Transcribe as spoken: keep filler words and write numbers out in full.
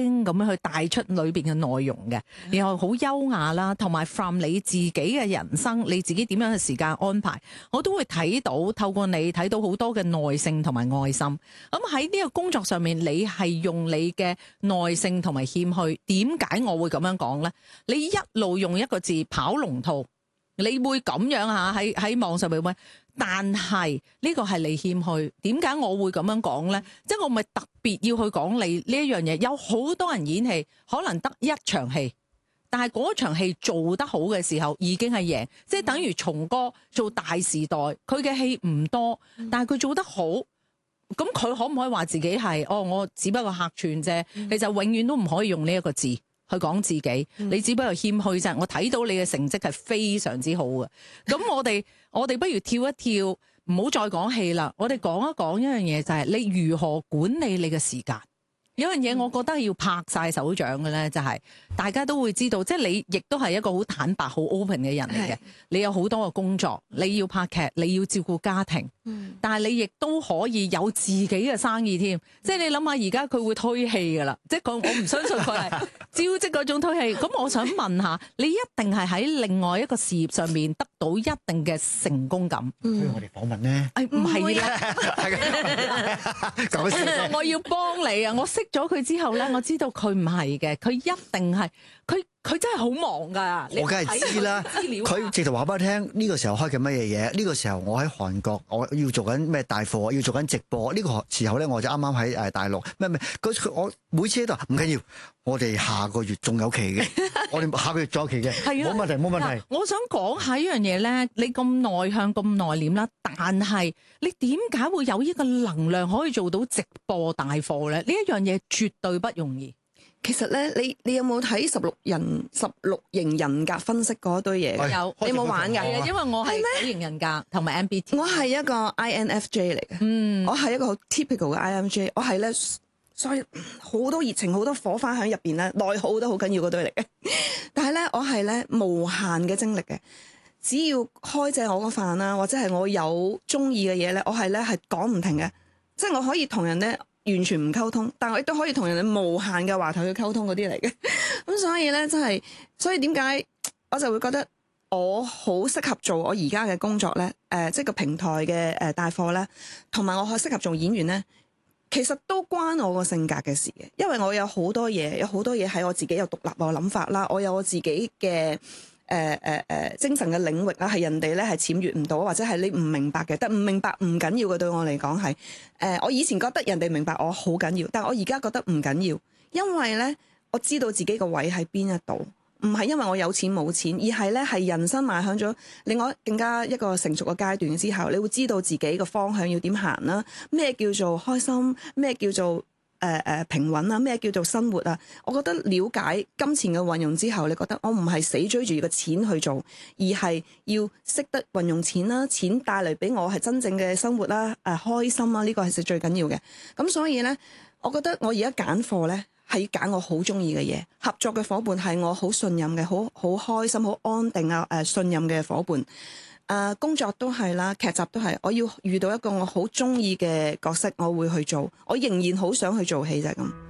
輕咁樣去帶出裏邊嘅內容嘅，然後好優雅啦，同埋 from 你自己嘅人生，你自己點樣嘅時間安排，我都會睇到，透過你睇到好多嘅耐性同埋愛心。咁喺呢個工作上面，你係用你嘅耐性同埋謙虛。點解我會咁樣講呢？你一路用一個字跑龍套，你會咁樣嚇喺喺網上面揾。但係呢個係你謙虛，點解我會咁樣講呢？即係我咪特別要去講你呢一樣嘢。有好多人演戲，可能得一場戲，但係嗰場戲做得好嘅時候已經係贏，即係等於松哥做大時代，佢嘅戲唔多，但係佢做得好，咁佢可唔可以話自己係哦？我只不過客串啫，其實永遠都唔可以用呢一個字去講自己，你只不過謙虛啫。我睇到你嘅成績係非常之好嘅，咁我哋我哋不如跳一跳，唔好再講戲啦。我哋講一講一樣嘢，就係你如何管理你嘅時間。有樣嘢我覺得要拍晒手掌嘅咧，就係大家都會知道，即係你亦都係一個好坦白、好 open 嘅人嚟嘅。你有好多嘅工作，你要拍劇，你要照顧家庭，嗯、但係你亦都可以有自己嘅生意添。即係你諗下，而家佢會推戲㗎啦，即係我唔相信佢係招職嗰種推戲。咁我想問下，你一定係喺另外一個事業上面得到一定嘅成功感？ 嗯、所以我哋訪問咧， 誒唔係啦， 講笑我要幫你啊！我識咗佢之後咧，我知道佢唔係嘅，佢一定係佢佢真係好忙噶。 我梗係知啦，佢直頭話俾我聽呢個時候開緊乜嘢嘢？呢個時候我喺韓國，我要做緊咩大貨，要做緊直播。呢個時候咧，我就啱啱喺誒大陸。咩咩？佢我每次喺度唔緊要，我哋下個月仲有期嘅，我哋下個月仲有期嘅，冇問題冇問題。 我想講下一樣嘢咧，你咁內向咁內斂啦，但係你點解會有呢個能量可以做到直播大貨咧？呢一樣嘢絕對不容易。 其實咧，你你有冇睇十六人十六型人格分析嗰堆嘢？ 有， 你有冇玩㗎？ 因為我係九型人格同埋 M B T I。 我係一個 I N F J 嚟嘅，嗯，我係一個好 typical 嘅 I N F J。我係咧，所以好多熱情、好多火花喺入邊咧，內耗都好緊要嗰堆嚟嘅。但係咧，我係咧無限嘅精力嘅，只要開正我個飯啦，或者係我有中意嘅嘢咧，我係咧係講唔停嘅，即係我可以同人咧。完全唔溝通，但我亦都可以同人哋無限嘅話題去溝通嗰啲嚟嘅。咁所以咧，真係，所以點解我就會覺得我好適合做我而家嘅工作咧？誒、呃，即係個平台嘅誒帶貨咧，同埋我好適合做演員咧，其實都關我個性格嘅事嘅。因為我有好多嘢，有好多嘢喺我自己有獨立嘅諗法啦，我有我自己嘅。誒誒誒精神嘅領域啦，係人哋咧係僭越唔到，或者係你唔明白嘅，但唔明白唔緊要嘅，對我嚟講係誒，我以前覺得人哋明白我好緊要，但係我而家覺得唔緊要，因為咧我知道自己個位喺邊一度，唔係因為我有錢冇錢，而係咧係人生邁向咗另外更加一個成熟嘅階段之後，你會知道自己個方向要點行啦，咩叫做開心，咩叫做誒誒、呃、平穩啊，咩叫做生活啊？我覺得了解金錢嘅運用之後，你覺得我唔係死追住個錢去做，而係要識得運用錢啦，錢帶嚟俾我係真正嘅生活啦，誒、呃、開心啦，呢、這個係最緊要嘅。咁所以呢，我覺得我而家揀貨呢，係揀我好中意嘅嘢，合作嘅伙伴係我好信任嘅，好好開心、好安定啊誒、呃、信任嘅伙伴。誒、呃、工作都係啦，劇集都係，我要遇到一個我好中意嘅角色，我會去做，我仍然好想去做戲就係咁。